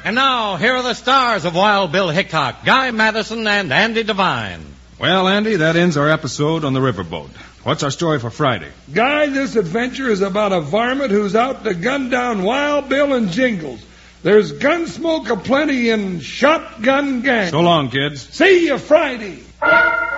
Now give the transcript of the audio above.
And now, here are the stars of Wild Bill Hickok, Guy Madison, and Andy Devine. Well, Andy, that ends our episode on the riverboat. What's our story for Friday? Guy, this adventure is about a varmint who's out to gun down Wild Bill and Jingles. There's gun smoke aplenty in Shotgun Gang. So long, kids. See you Friday.